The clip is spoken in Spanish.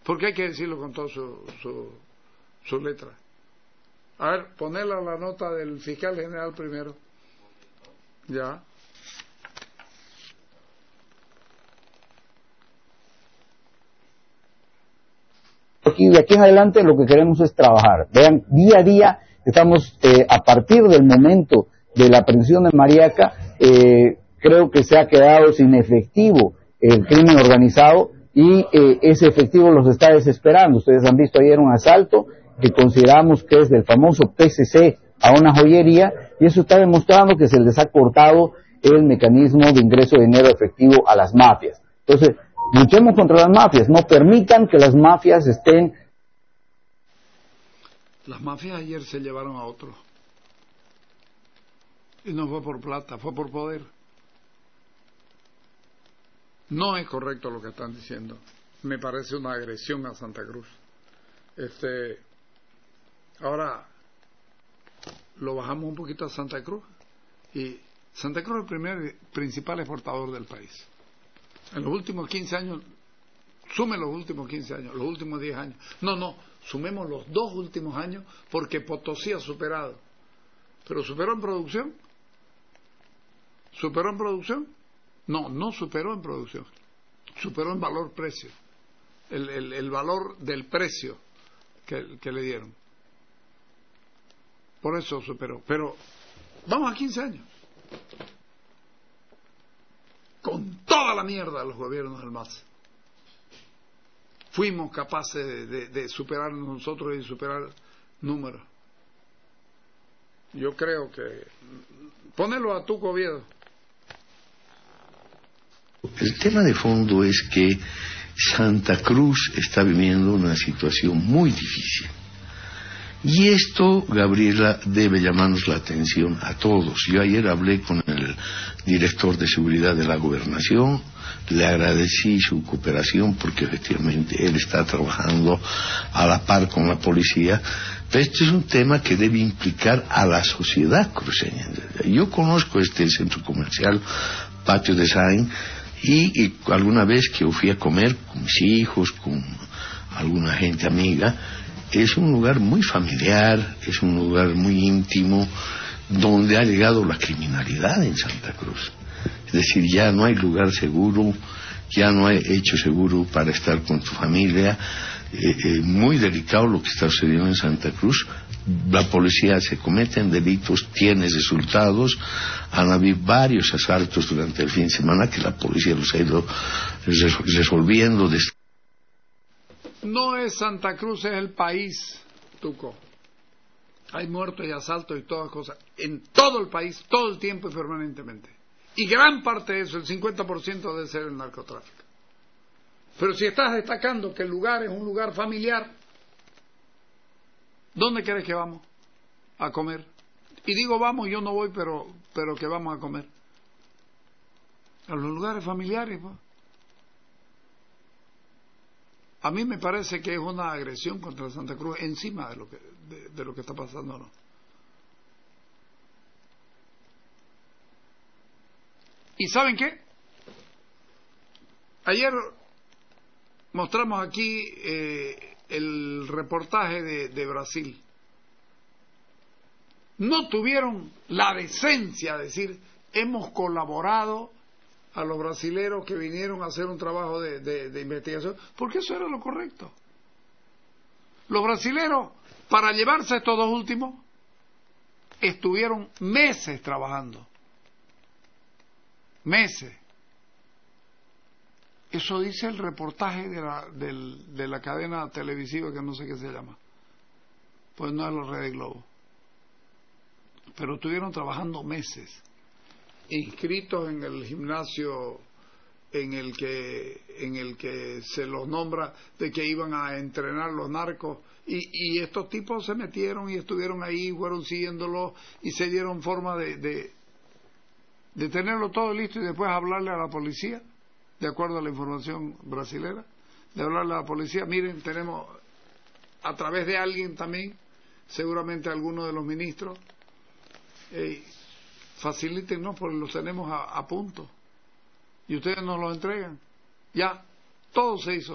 Porque hay que decirlo con toda su letra. A ver, ponerla la nota del fiscal general primero. Ya. Y de aquí en adelante lo que queremos es trabajar. Vean, día a día estamos, a partir del momento de la aprehensión de Mariaca, creo que se ha quedado sin efectivo el crimen organizado y ese efectivo los está desesperando. Ustedes han visto ayer un asalto que consideramos que es del famoso PCC a una joyería, y eso está demostrando que se les ha cortado el mecanismo de ingreso de dinero efectivo a las mafias. Entonces, luchemos contra las mafias, no permitan que las mafias estén... Las mafias ayer se llevaron a otro. Y no fue por plata, fue por poder. No es correcto lo que están diciendo. Me parece una agresión a Santa Cruz. Ahora lo bajamos un poquito a Santa Cruz, y Santa Cruz es el primer principal exportador del país. En los últimos 15 años, sume los últimos 15 años, los últimos 10 años. No, sumemos los 2 últimos años, porque Potosí ha superado. ¿Pero superó en producción? ¿Superó en producción? No superó en producción. Superó en valor-precio. El valor del precio que le dieron. Por eso superó. Pero vamos a 15 años. Con toda la mierda de los gobiernos del MAS, fuimos capaces de superarnos nosotros y superar números. Yo creo que... Ponelo a tu Oviedo. El tema de fondo es que Santa Cruz está viviendo una situación muy difícil. Y esto, Gabriela, debe llamarnos la atención a todos. Yo ayer hablé con el director de seguridad de la gobernación, le agradecí su cooperación porque efectivamente él está trabajando a la par con la policía, pero este es un tema que debe implicar a la sociedad cruceña. Yo conozco este centro comercial, Patio de Sain, y alguna vez que yo fui a comer con mis hijos, con alguna gente amiga, es un lugar muy familiar, es un lugar muy íntimo, donde ha llegado la criminalidad en Santa Cruz. Es decir, ya no hay lugar seguro, ya no hay hecho seguro para estar con tu familia. Muy delicado lo que está sucediendo en Santa Cruz. La policía, se cometen delitos, tiene resultados. Han habido varios asaltos durante el fin de semana que la policía los ha ido resolviendo. No es Santa Cruz, es el país, Tuco. Hay muertos y asaltos y todas cosas en todo el país, todo el tiempo y permanentemente. Y gran parte de eso, el 50%, debe ser el narcotráfico. Pero si estás destacando que el lugar es un lugar familiar, ¿dónde quieres que vamos a comer? Y digo vamos, yo no voy, pero que vamos a comer. A los lugares familiares, pues. A mí me parece que es una agresión contra Santa Cruz encima de lo que está pasando, ¿no? ¿Y saben qué? Ayer mostramos aquí el reportaje de Brasil. No tuvieron la decencia de decir, hemos colaborado a los brasileros que vinieron a hacer un trabajo de investigación, porque eso era lo correcto. Los brasileros, para llevarse estos 2 últimos, estuvieron meses trabajando. Meses. Eso dice el reportaje de la cadena televisiva que no sé qué se llama. Pues no es la Red Globo. Pero estuvieron trabajando meses, inscritos en el gimnasio en el que se los nombra de que iban a entrenar los narcos, y estos tipos se metieron y estuvieron ahí, fueron siguiéndolo y se dieron forma de tenerlo todo listo, y después hablarle a la policía, de acuerdo a la información brasilera, de hablarle a la policía, miren, tenemos a través de alguien también, seguramente alguno de los ministros, facilítenos porque los tenemos a punto y ustedes nos los entregan. Ya, todo se hizo.